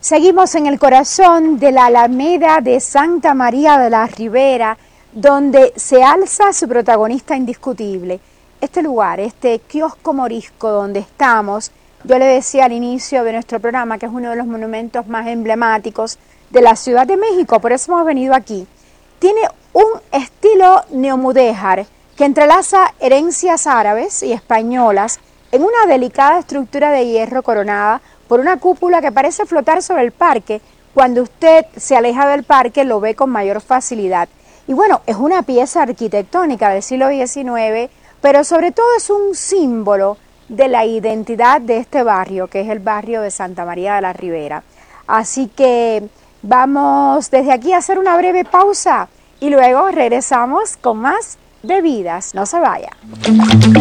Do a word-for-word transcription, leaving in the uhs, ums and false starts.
Seguimos en el corazón de la Alameda de Santa María de la Ribera, donde se alza su protagonista indiscutible. Este lugar, este kiosco morisco donde estamos, yo le decía al inicio de nuestro programa que es uno de los monumentos más emblemáticos de la Ciudad de México, por eso hemos venido aquí. Tiene un estilo neomudéjar que entrelaza herencias árabes y españolas en una delicada estructura de hierro coronada por una cúpula que parece flotar sobre el parque. Cuando usted se aleja del parque lo ve con mayor facilidad. Y bueno, es una pieza arquitectónica del siglo diecinueve, pero sobre todo es un símbolo de la identidad de este barrio, que es el barrio de Santa María de la Ribera. Así que vamos desde aquí a hacer una breve pausa y luego regresamos con más de Vidas. No se vaya.